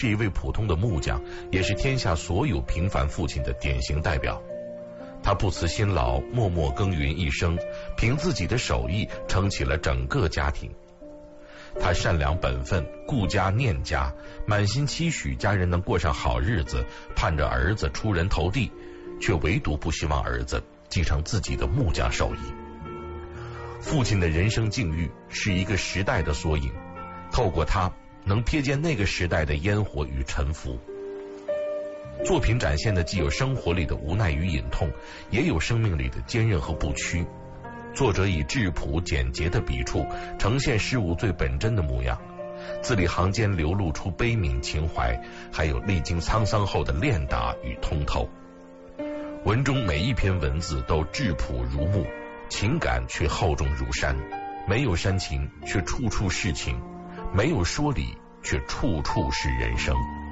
是一位普通的木匠，也是天下所有平凡父亲的典型代表。他不辞辛劳，默默耕耘一生，凭自己的手艺撑起了整个家庭。他善良本分，顾家念家，满心期许家人能过上好日子，盼着儿子出人头地，却唯独不希望儿子继承自己的木匠手艺。父亲的人生境遇是一个时代的缩影，透过他能瞥见那个时代的烟火与沉浮。作品展现的既有生活里的无奈与隐痛，也有生命里的坚韧和不屈。作者以质朴简洁的笔触呈现事物最本真的模样，字里行间流露出悲悯情怀，还有历经沧桑后的练达与通透。文中每一篇文字都质朴如木，情感却厚重如山，没有煽情却处处是情，没有说理却处处是人生。